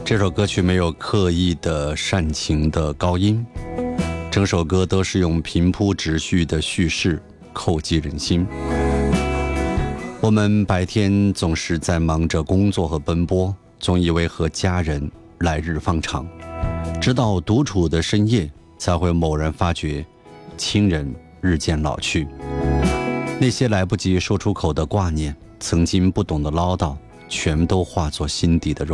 这首歌曲没有刻意的煽情的高音，整首歌都是用平铺直叙的叙事扣击人心。我们白天总是在忙着工作和奔波，总以为和家人来日方长，直到独处的深夜，才会猛然发觉亲人日渐老去。那些来不及说出口的挂念，曾经不懂的唠叨，全都化作心底的